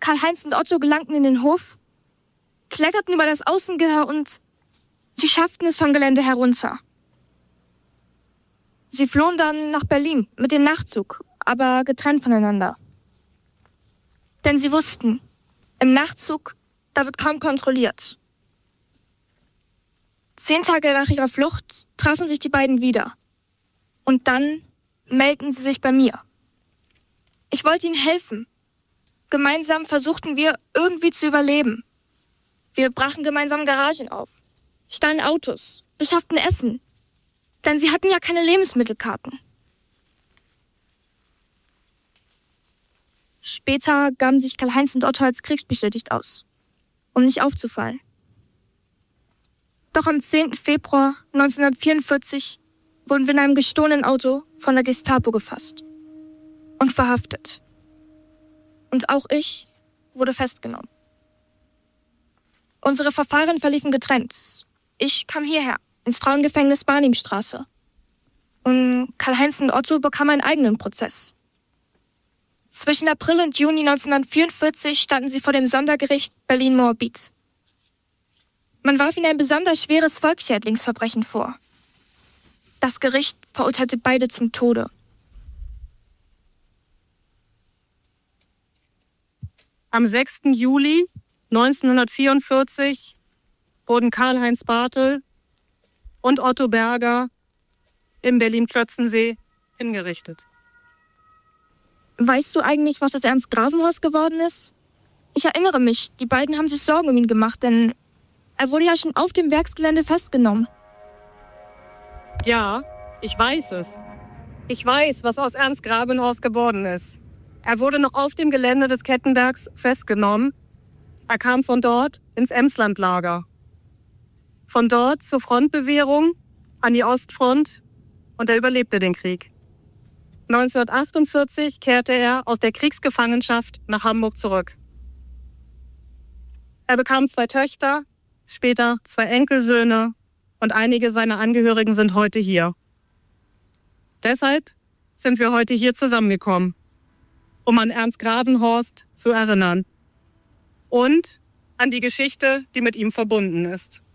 Karl-Heinz und Otto gelangten in den Hof, kletterten über das Außengitter und sie schafften es vom Gelände herunter. Sie flohen dann nach Berlin mit dem Nachtzug, aber getrennt voneinander. Denn sie wussten, im Nachtzug, da wird kaum kontrolliert. 10 Tage nach ihrer Flucht trafen sich die beiden wieder. Und dann meldeten sie sich bei mir. Ich wollte ihnen helfen. Gemeinsam versuchten wir, irgendwie zu überleben. Wir brachen gemeinsam Garagen auf, stahlen Autos, beschafften Essen. Denn sie hatten ja keine Lebensmittelkarten. Später gaben sich Karl-Heinz und Otto als kriegsbeschädigt aus, um nicht aufzufallen. Doch am 10. Februar 1944 wurden wir in einem gestohlenen Auto von der Gestapo gefasst und verhaftet. Und auch ich wurde festgenommen. Unsere Verfahren verliefen getrennt. Ich kam hierher, ins Frauengefängnis Barnimstraße. Und Karl-Heinz und Otto bekamen einen eigenen Prozess. Zwischen April und Juni 1944 standen sie vor dem Sondergericht Berlin-Moabit. Man warf ihnen ein besonders schweres Volksschädlingsverbrechen vor. Das Gericht verurteilte beide zum Tode. Am 6. Juli 1944 wurden Karl-Heinz Barthel und Otto Berger im Berlin-Klötzensee hingerichtet. Weißt du eigentlich, was aus Ernst Gravenhorst geworden ist? Ich erinnere mich, die beiden haben sich Sorgen um ihn gemacht, denn er wurde ja schon auf dem Werksgelände festgenommen. Ja, ich weiß es. Ich weiß, was aus Ernst Gravenhorst geworden ist. Er wurde noch auf dem Gelände des Kettenbergs festgenommen. Er kam von dort ins Emslandlager. Von dort zur Frontbewährung an die Ostfront und er überlebte den Krieg. 1948 kehrte er aus der Kriegsgefangenschaft nach Hamburg zurück. Er bekam 2 Töchter, später 2 Enkelsöhne und einige seiner Angehörigen sind heute hier. Deshalb sind wir heute hier zusammengekommen, um an Ernst Gravenhorst zu erinnern und an die Geschichte, die mit ihm verbunden ist.